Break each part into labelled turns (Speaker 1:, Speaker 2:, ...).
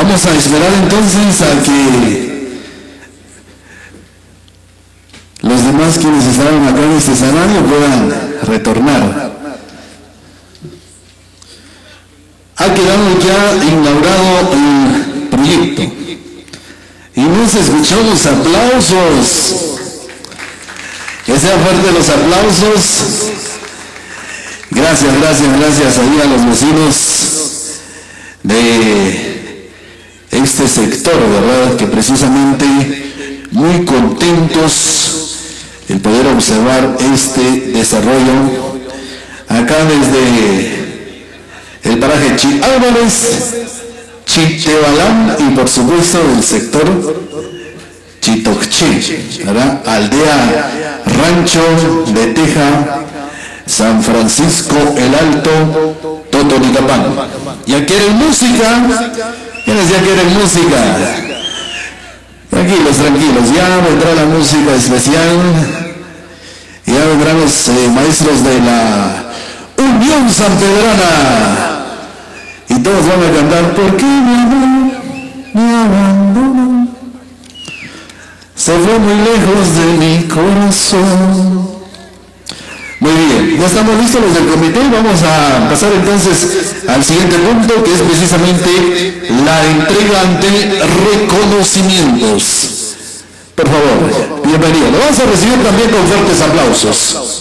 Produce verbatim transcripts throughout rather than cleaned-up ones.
Speaker 1: Vamos a esperar entonces a que los demás quienes estaban acá en este escenario puedan retornar. Ha quedado ya inaugurado el proyecto y no se escuchó los aplausos. Que sean fuertes los aplausos. Gracias, gracias, gracias ahí a los vecinos de este sector, ¿verdad? Que precisamente muy contentos en poder observar este desarrollo acá desde el paraje Chi Álvarez, Chitebalán y por supuesto el sector Chitocché, ¿verdad? Aldea Rancho de Teja, San Francisco el Alto, Totonicapán. ¿Ya quieren música? ¿Quiénes ya quieren música? Tranquilos, tranquilos, ya vendrá la música especial, ya vendrán los eh, maestros de la Unión Sanpedrana y todos van a cantar ¿por qué mi amor me abandonó? Se fue muy lejos de mi corazón. Muy bien, ya estamos listos los del comité. Vamos a pasar entonces al siguiente punto, que es precisamente la entrega de reconocimientos. Por favor, bienvenido. Lo vamos a recibir también con fuertes aplausos.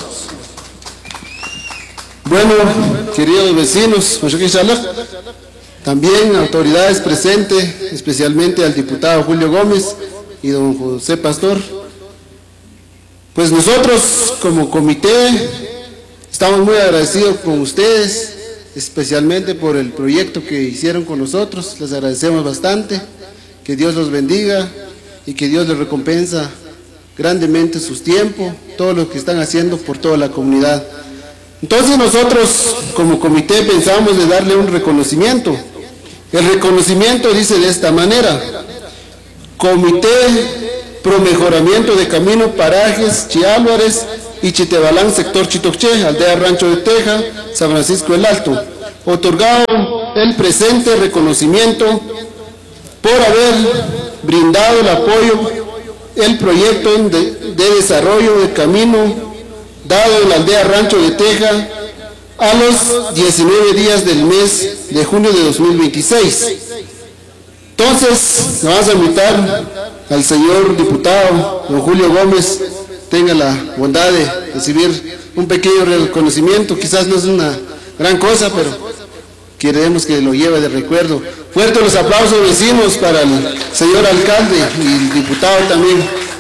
Speaker 2: Bueno, queridos vecinos, también autoridades presentes, especialmente al diputado Julio Gómez y don José Pastor. Pues nosotros como comité estamos muy agradecidos con ustedes, especialmente por el proyecto que hicieron con nosotros. Les agradecemos bastante, que Dios los bendiga y que Dios les recompensa grandemente sus tiempos, todo lo que están haciendo por toda la comunidad. Entonces nosotros como comité pensamos de darle un reconocimiento. El reconocimiento dice de esta manera: Comité Pro Mejoramiento de Camino Parajes Chi Álvarez y Chitebalán, sector Chitocché, Aldea Rancho de Teja, San Francisco el Alto, otorgado el presente reconocimiento por haber brindado el apoyo el proyecto de, de desarrollo de camino dado en la Aldea Rancho de Teja a los diecinueve días del mes de junio de dos mil veintiséis. Entonces, nos vamos a invitar al señor diputado, don Julio Gómez, tenga la bondad de recibir un pequeño reconocimiento. Quizás no es una gran cosa, pero queremos que lo lleve de recuerdo. Fuertes los aplausos, vecinos, para el señor alcalde y el diputado también.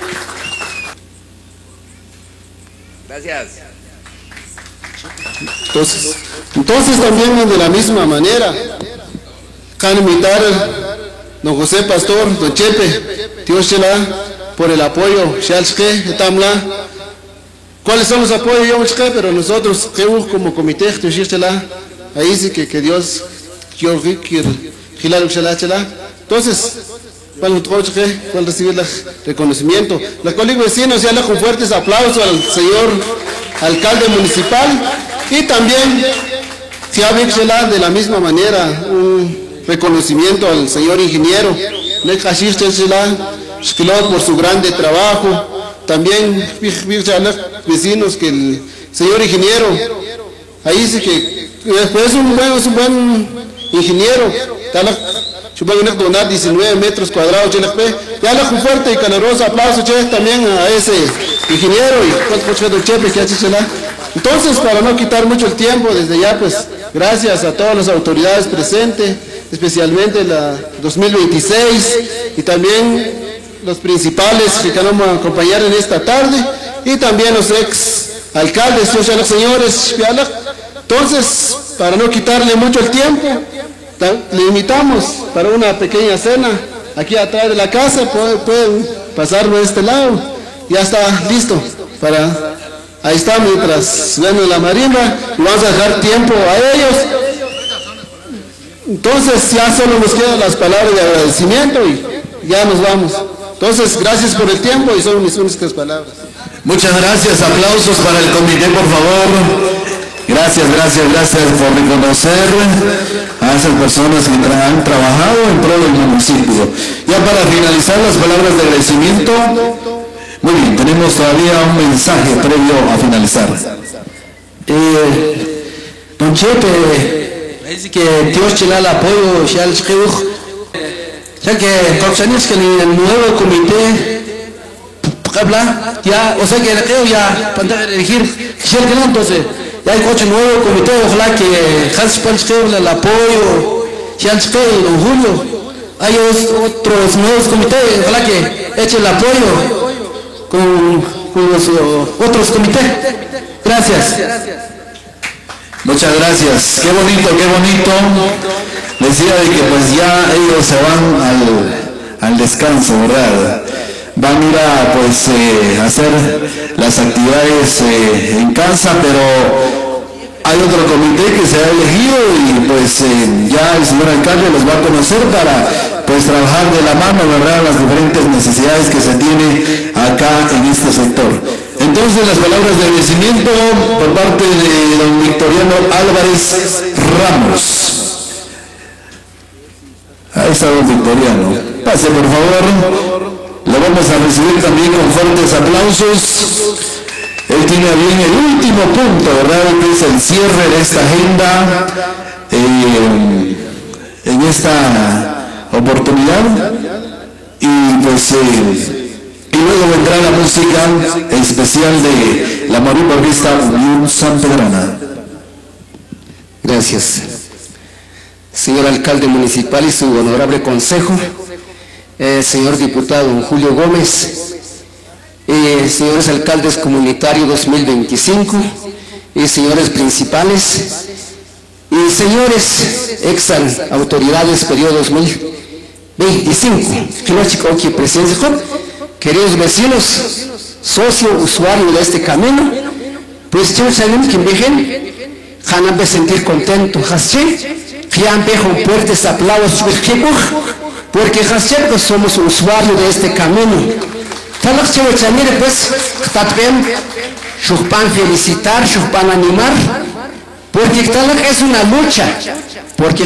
Speaker 3: Gracias.
Speaker 2: Entonces, entonces también de la misma manera, can invitar don José Pastor, don Chepe, tío Shela, por el apoyo, ¿cuáles son los apoyos? Yo pero nosotros, como comité, ahí sí que, que Dios, entonces, ¿cuál recibir el reconocimiento? Los colegas vecinos, ya le con fuertes aplausos al señor alcalde municipal y también, si ha de la misma manera, un reconocimiento al señor ingeniero por su grande trabajo. También vecinos que el señor ingeniero ahí sí que después es un buen, es un buen ingeniero, donar diecinueve metros cuadrados, ya le un fuerte y caloroso aplauso también a ese ingeniero. Y entonces, para no quitar mucho el tiempo, desde ya pues gracias a todas las autoridades presentes, especialmente la dos mil veintiséis y también los principales que queremos acompañar en esta tarde y también los ex alcaldes, los señores. Entonces, para no quitarle mucho el tiempo, le invitamos para una pequeña cena aquí atrás de la casa. Pueden pasarlo de este lado, ya está listo para, ahí está, mientras suena la marimba, y vamos a dejar tiempo a ellos. Entonces ya solo nos quedan las palabras de agradecimiento y ya nos vamos. Entonces, gracias por el tiempo y son mis únicas palabras.
Speaker 1: Muchas gracias, aplausos para el comité, por favor. Gracias, gracias, gracias por reconocer a esas personas que tra han trabajado en pro del municipio. Ya para finalizar las palabras de agradecimiento, muy bien, tenemos todavía un mensaje previo a finalizar.
Speaker 4: Eh, don Chepe, dice que Dios te da el apoyo, ya que Coxanis que el nuevo comité ya, o sea que creo ya para elegir entonces ya hay coche nuevo comité, ojalá que Hans Panchkev el apoyo, Hans don Julio, hay otros nuevos comités, ojalá que eche el apoyo con, con los uh, otros comités. Gracias.
Speaker 1: Muchas gracias, qué bonito, qué bonito. Decía de que pues ya ellos se van al, al descanso, ¿verdad? Van a ir a pues eh, hacer las actividades eh, en casa, pero hay otro comité que se ha elegido y pues eh, ya el señor alcalde los va a conocer para pues trabajar de la mano, ¿verdad?, las diferentes necesidades que se tiene acá en este sector. Entonces las palabras de agradecimiento por parte de don Victoriano Álvarez Ramos. Ahí está don Victoriano. Pase por favor. Lo vamos a recibir también con fuertes aplausos. Él tiene bien el último punto, ¿verdad?, que es el cierre de esta agenda eh, en esta oportunidad. Y pues eh, y luego vendrá la música especial de la Marimba Orquesta Unión Sanpedrana.
Speaker 5: Gracias. Señor alcalde municipal y su honorable consejo, eh, señor diputado don Julio Gómez, eh, señores alcaldes comunitarios dos mil veinticinco, y señores principales, y señores ex autoridades periodo dos mil veinticinco, queridos vecinos, socio usuario de este camino, pues yo sabemos que me Hanan de sentir contento, Hasche, Fiampe con fuertes aplausos, porque Hasche pues somos usuarios de este camino. Talak Chevechamire pues, Tatben, Shukpan felicitar, Shukpan animar, porque Talak es una lucha, porque